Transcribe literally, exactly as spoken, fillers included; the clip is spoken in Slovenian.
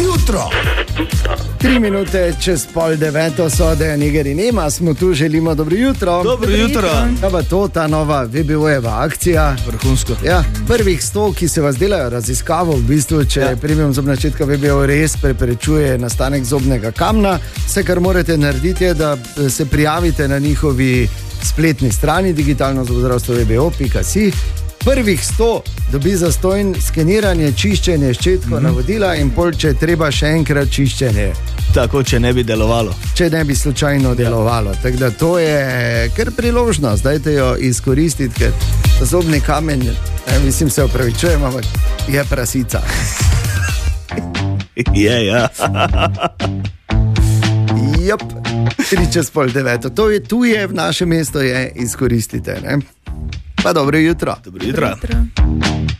jutro. Tri minute čez pol deveto so, da je Niger in Ema, smo tu, želimo dobro jutro. Dobro jutro. Kaj pa to, ta nova V B O-jeva akcija? Vrhunsko. Ja, prvih sto, ki se vas delajo raziskavo, v bistvu, če ja. premium zobna ščetka V B O res preprečuje nastanek zobnega kamna, vse, kar morate narediti, je, da se prijavite na njihovi spletni strani digitalno zobozdravstvo v b o pika si. Prvih sto dobi zastojn skeniranje, čiščenje, ščetko, mm-hmm. navodila in pol, če treba še enkrat čiščenje. Tako, če ne bi delovalo. Če ne bi slučajno ja. delovalo. Tako da to je kar priložnost, dajte jo izkoristiti, ker zobni kamen, ne, mislim, se opravičujem, ampak je prasica. Je, ja. Jop, tri čez pol deveto. To je tu je, v našem mestu je, izkoristite, ne? Pa dobro jutro. Dobro jutro.